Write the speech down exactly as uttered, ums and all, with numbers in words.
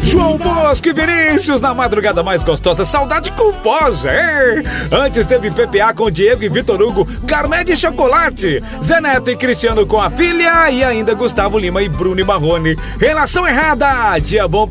João Bosco e Vinícius na madrugada mais gostosa, saudade culposa, hein? Antes teve P P A com Diego e Vitor Hugo, Carmé de Chocolate, Zé Neto e Cristiano com a filha e ainda Gustavo Lima e Bruno e Marrone. Relação errada, dia bom